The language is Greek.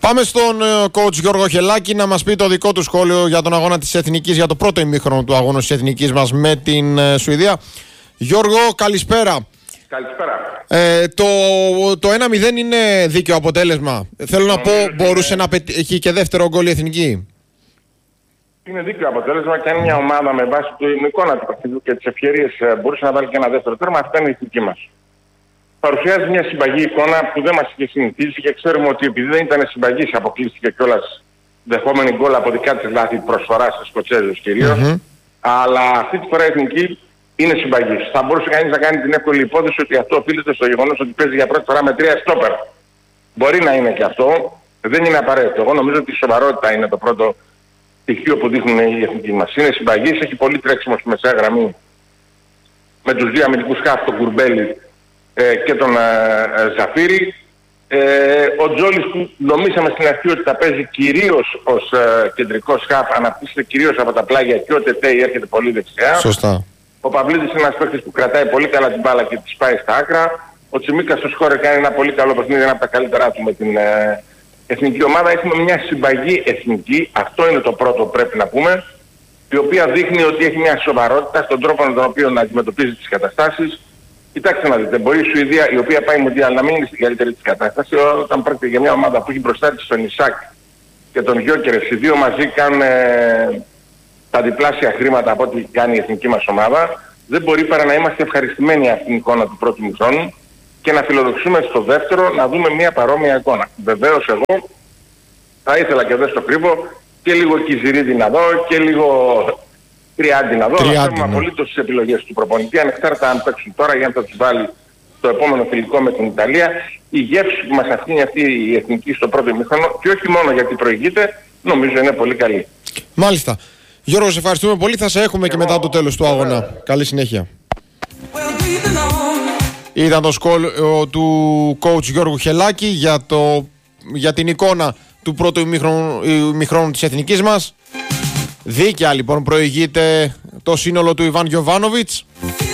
Πάμε στον coach Γιώργο Χελάκη να μας πει το δικό του σχόλιο για τον αγώνα της Εθνικής, για το πρώτο ημίχρονο του αγώνα της Εθνικής μας με την Σουηδία. Γιώργο, καλησπέρα. Καλησπέρα. Το 1-0 είναι δίκαιο αποτέλεσμα. Θέλω να πω, μπορούσε να πετύχει και δεύτερο γκολ η Εθνική. Είναι δίκαιο αποτέλεσμα και αν μια ομάδα με βάση την εικόνα του παιχνιδιού και τις ευκαιρίες μπορούσε να βάλει και ένα δεύτερο τέρμα, αυτά είναι η εθνική μας. Παρουσιάζει μια συμπαγή εικόνα που δεν μας είχε συνηθίσει και ξέρουμε ότι επειδή δεν ήταν συμπαγής, αποκλείστηκε κιόλας δεχόμενη γκολ από δικά της λάθη προσφορά στους Σκοτσέζους κυρίως. Αλλά αυτή τη φορά η εθνική είναι συμπαγής. Θα μπορούσε κανείς να κάνει την εύκολη υπόθεση ότι αυτό οφείλεται στο γεγονός ότι παίζει για πρώτη φορά με 3 στόπερ. Μπορεί να είναι και αυτό, δεν είναι απαραίτητο. Εγώ νομίζω ότι η σοβαρότητα είναι το πρώτο στοιχείο που δείχνουν οι εθνικοί μας. Είναι συμπαγής, έχει πολύ τρέξιμο στη μεσαία γραμμή με τους δύο αμυντικούς χαφ, τον Κουρμπέλη και τον Ζαφύρη. Ο Τζόλης που νομίσαμε στην αρχή ότι θα παίζει κυρίως ως κεντρικός χαφ, αναπτύσσεται κυρίως από τα πλάγια και ο Τετέι έρχεται πολύ δεξιά. Σωστά. Ο Παυλίδης είναι ένας παίκτης που κρατάει πολύ καλά την μπάλα και τη πάει στα άκρα. Ο Τσιμίκας στο σκόρε κάνει ένα πολύ καλό παιχνίδι, ένα από τα καλύτερά του με την εθνική ομάδα. Έχουμε μια συμπαγή εθνική, αυτό είναι το πρώτο που πρέπει να πούμε, η οποία δείχνει ότι έχει μια σοβαρότητα στον τρόπο με τον οποίο να αντιμετωπίζει τις καταστάσεις. Κοιτάξτε να δείτε, μπορεί η Σουηδία, η οποία πάει Μουντιάλ, να μην είναι στην καλύτερη της κατάσταση, όταν πρόκειται για μια ομάδα που έχει μπροστά της τον Ισάκ και τον Γιόκερες, οι δύο μαζί κάνουν τα διπλάσια χρήματα από ό,τι κάνει η εθνική μας ομάδα. Δεν μπορεί παρά να είμαστε ευχαριστημένοι από την εικόνα του πρώτου μηχρόνου και να φιλοδοξούμε στο δεύτερο να δούμε μια παρόμοια εικόνα. Βεβαίως εγώ θα ήθελα και εδώ στο κρύβο και λίγο Κιζιρίδη να δω και λίγο Τριάντη να δω. Θέλουμε απολύτως τις επιλογές του προπονητή, ανεξάρτητα αν παίξουν τώρα ή αν θα τους βάλει το επόμενο φιλικό με την Ιταλία. Η γεύση που μας αφήνει αυτή η εθνική στο πρώτο ημίχρονο και όχι μόνο γιατί προηγείται, νομίζω είναι πολύ καλή. Μάλιστα. Γιώργο, σε ευχαριστούμε πολύ. Θα σε έχουμε και μετά το τέλος του αγώνα. Καλή συνέχεια. Ήταν το σχόλιο του coach Γιώργου Χελάκη για την εικόνα του πρώτου ημιχρόνου της εθνικής μας. Δίκαια λοιπόν προηγείται το σύνολο του Ιβάν Γιοβάνοβιτς.